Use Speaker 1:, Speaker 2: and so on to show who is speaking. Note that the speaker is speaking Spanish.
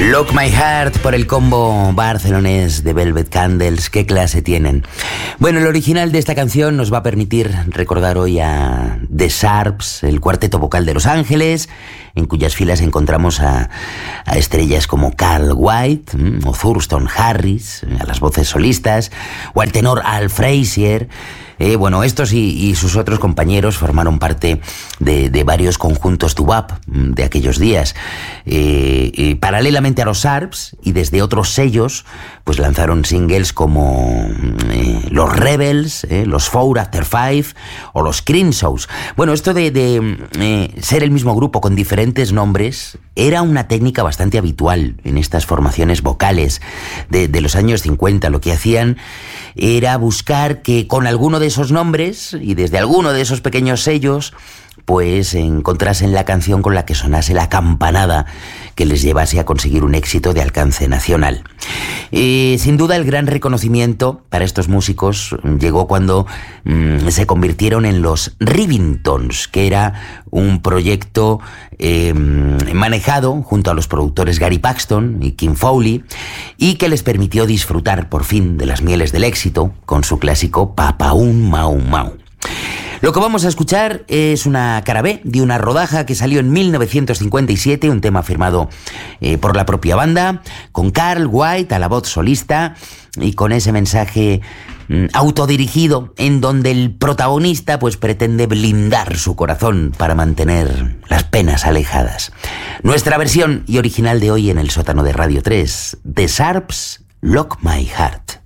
Speaker 1: Lock My Heart por el combo barcelonés de Velvet Candles. ¿Qué clase tienen? Bueno, el original de esta canción nos va a permitir recordar hoy a The Sharps, el cuarteto vocal de Los Ángeles, en cuyas filas encontramos a estrellas como Carl White o Thurston Harris, a las voces solistas, o al tenor Al Frazier. Bueno, estos y sus otros compañeros formaron parte de varios conjuntos doo-wop de aquellos días. Paralelamente a los Sharps y desde otros sellos, pues lanzaron singles como los Rebels, los Four After Five o los Crenshaws. Bueno, esto de ser el mismo grupo con diferentes nombres era una técnica bastante habitual en estas formaciones vocales de los años 50. Lo que hacían era buscar que con alguno de esos nombres y desde alguno de esos pequeños sellos pues encontrasen la canción con la que sonase la campanada que les llevase a conseguir un éxito de alcance nacional. Sin duda el gran reconocimiento para estos músicos llegó cuando se convirtieron en los Rivingtons, que era un proyecto manejado junto a los productores Gary Paxton y Kim Fowley, y que les permitió disfrutar por fin de las mieles del éxito con su clásico Papaún Mau Mau. Lo que vamos a escuchar es una cara B de una rodaja que salió en 1957, un tema firmado por la propia banda, con Carl White a la voz solista y con ese mensaje autodirigido en donde el protagonista pues pretende blindar su corazón para mantener las penas alejadas. Nuestra versión y original de hoy en el sótano de Radio 3, The Sharps, Lock My Heart.